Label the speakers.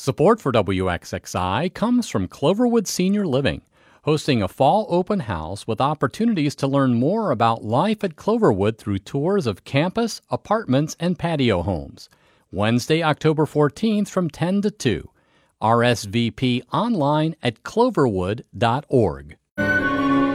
Speaker 1: Support for WXXI comes from Cloverwood Senior Living, hosting a fall open house with opportunities to learn more about life at Cloverwood through tours of campus, apartments, and patio homes. Wednesday, October 14th from 10 to 2. RSVP online at cloverwood.org.